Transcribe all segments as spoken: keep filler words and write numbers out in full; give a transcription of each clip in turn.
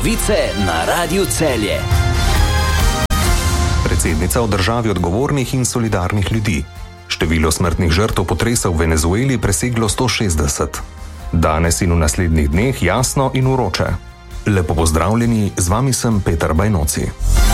Novice na Radiu Celje. Predsednica o državi odgovornih in solidarnih ljudi. Število smrtnih žrtev potresa v Venezueli preseglo sto šestdeset. Danes in v naslednjih dneh jasno in vroče. Lepo pozdravljeni, z vami sem Peter Bajnoci.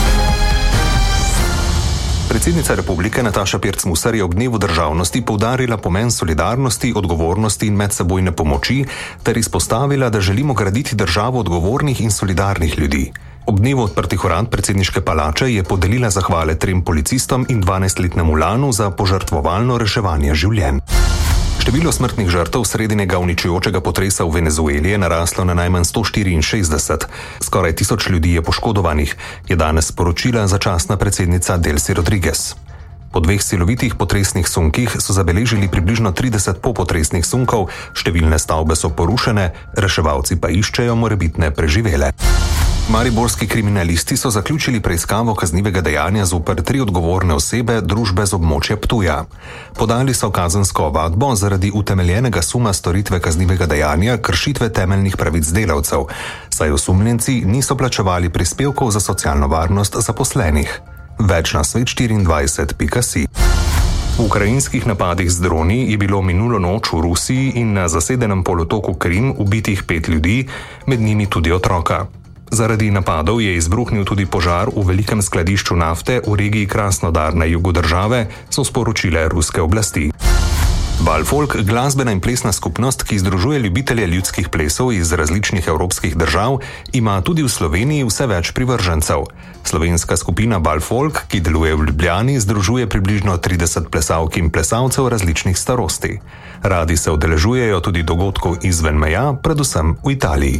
Predsednica republike Nataša Pirc Musar je ob dnevu državnosti poudarila pomen solidarnosti, odgovornosti in medsebojne pomoči ter izpostavila, da želimo graditi državo odgovornih in solidarnih ljudi. Ob dnevu odprtih urad predsedniške palače je podelila zahvale trem policistom in dvanajstletnemu Lanu za požrtvovalno reševanje življenj. Število smrtnih žrtev sredinega uničujočega potresa v Venezueli je naraslo na najmanj sto štiriinšestdeset. Skoraj tisoč ljudi je poškodovanih, je danes sporočila začasna predsednica Delcy Rodriguez. Po dveh silovitih potresnih sunkih so zabeležili približno trideset popotresnih sunkov, številne stavbe so porušene, reševalci pa iščejo morebitne preživele. Mariborski kriminalisti so zaključili preiskavo kaznivega dejanja zoper tri odgovorne osebe družbe z območja Ptuja. Podali so kazensko ovadbo zaradi utemeljenega suma storitve kaznivega dejanja kršitve temeljnih pravic delavcev, saj osumljenci niso plačevali prispevkov za socialno varnost zaposlenih. Več na svet štiriindvajset pika si. V ukrajinskih napadih z droni je bilo minulo noč v Rusiji in na zasedenem polotoku Krim ubitih pet ljudi, med njimi tudi otroka. Zaradi napadov je izbruhnil tudi požar v velikem skladišču nafte v regiji Krasnodar na jugu države, so sporočile ruske oblasti. Valfolk, glasbena in plesna skupnost, ki združuje ljubitelje ljudskih plesov iz različnih evropskih držav, ima tudi v Sloveniji vse več privržencev. Slovenska skupina Valfolk, ki deluje v Ljubljani, združuje približno trideset plesalk in plesalcev različnih starosti. Radi se udeležujejo tudi dogodkov izven meja, predvsem v Italiji.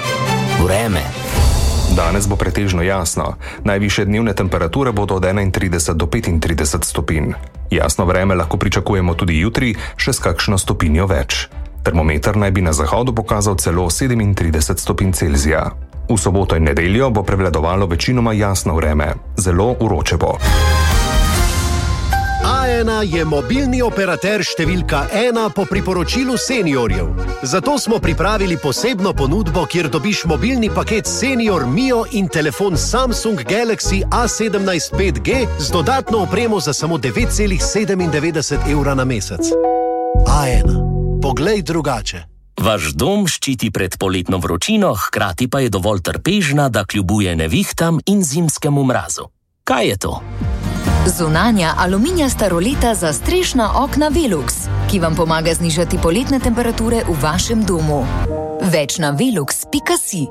Vreme. Danes bo pretežno jasno. Najvišje dnevne temperature bodo od enaintrideset do petintrideset stopinj. Jasno vreme lahko pričakujemo tudi jutri, še s kakšno stopinjo več. Termometer naj bi na zahodu pokazal celo sedemintrideset stopinj Celzija. V soboto in nedeljo bo prevladovalo večinoma jasno vreme. Zelo vroče bo. A ena je mobilni operater številka ena po priporočilu seniorjev. Zato smo pripravili posebno ponudbo, kjer dobiš mobilni paket Senior Mio in telefon Samsung Galaxy A sedemnajst pet G z dodatno opremo za samo devet celih sedemindevetdeset evra na mesec. A ena. Poglej drugače. Vaš dom ščiti pred poletno vročino, hkrati pa je dovolj trpežna, da kljubuje nevihtam in zimskemu mrazu. Kaj je to? Zunanja aluminijasta roleta za strešna okna Velux, ki vam pomaga znižati poletne temperature v vašem domu. Več na velux pika si.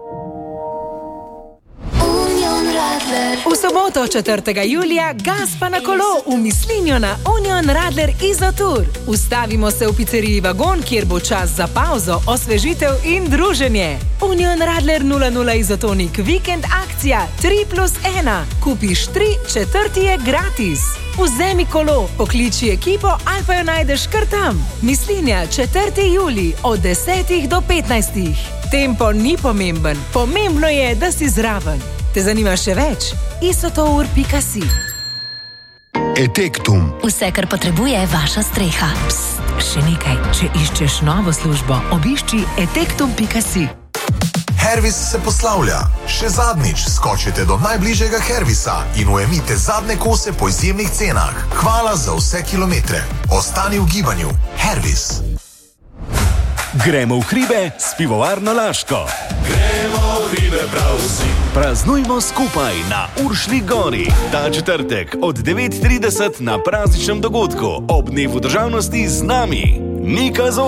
V soboto četrtega julija gas pa na kolo v Mislinjo na Union Radler Izotur. Ustavimo se v pizzeriji Vagon, kjer bo čas za pauzo, osvežitev in druženje. Union Radler nula nula Izotonik vikend akcija tri plus ena. Kupiš tri, četrti je gratis. Vzemi kolo, pokliči ekipo ali pa jo najdeš kar tam. Mislinja četrtega julija od desetih do petnajstih. Tempo ni pomemben, pomembno je, da si zraven. Te zanima še več? izotour pika si. Etektum. Vse, kar potrebuje vaša streha. Psst, še nekaj. Če iščeš novo službo, obišči etektum pika si. Hervis se poslavlja. Še zadnjič skočite do najbližjega Hervisa in ujemite zadnje kose po izjemnih cenah. Hvala za vse kilometre. Ostani v gibanju. Hervis. Gremo v hribe s pivovarno Laško. Gremo v hribe prav vsi. Praznujmo skupaj na Uršlji gori. Ta četrtek od devet trideset na prazničnem dogodku ob dnevu državnosti z nami. Nika Zor.